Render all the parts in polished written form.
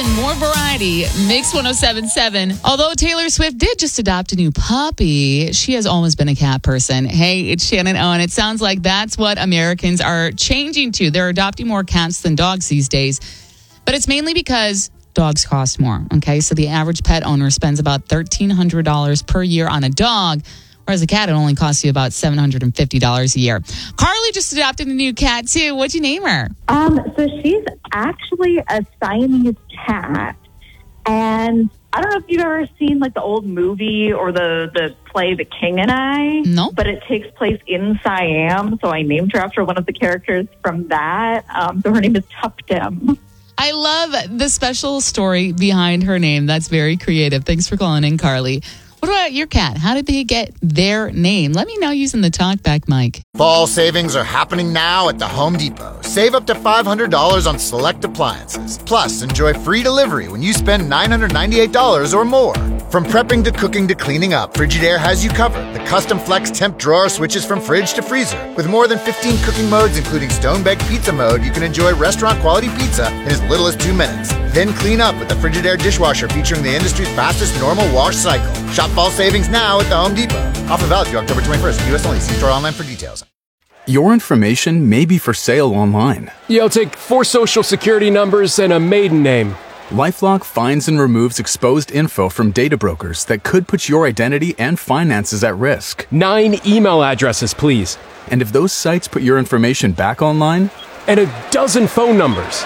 more variety. Mix 107.7. Although Taylor Swift did just adopt a new puppy, she has always been a cat person. Hey, it's Shannon Owen. It sounds like that's what Americans are changing to. They're adopting more cats than dogs these days. But it's mainly because dogs cost more. Okay, so the average pet owner spends about $1,300 per year on a dog, whereas a cat, it only costs you about $750 a year. Carly just adopted a new cat, too. What'd you name her? So she's actually a Siamese cat. And I don't know if you've ever seen like the old movie or the play The King and I. No. But it takes place in Siam. So I named her after one of the characters from that. So her name is Tuptim. I love the special story behind her name. That's very creative. Thanks for calling in, Carly. What about your cat? How did they get their name? Let me know using the TalkBack mic. Fall savings are happening now at the Home Depot. Save up to $500 on select appliances. Plus, enjoy free delivery when you spend $998 or more. From prepping to cooking to cleaning up, Frigidaire has you covered. The custom flex temp drawer switches from fridge to freezer. With more than 15 cooking modes, including stone-baked pizza mode, you can enjoy restaurant-quality pizza in as little as 2 minutes. Then clean up with the Frigidaire dishwasher featuring the industry's fastest normal wash cycle. Shop fall savings now at the Home Depot. Offer valid through October 21st. U.S. only. See store online for details. Your information may be for sale online. Yeah, I'll take 4 social security numbers and a maiden name. LifeLock finds and removes exposed info from data brokers that could put your identity and finances at risk. 9 email addresses, please. And if those sites put your information back online? And a dozen phone numbers.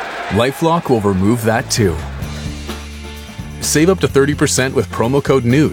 LifeLock will remove that too. Save up to 30% with promo code NEWS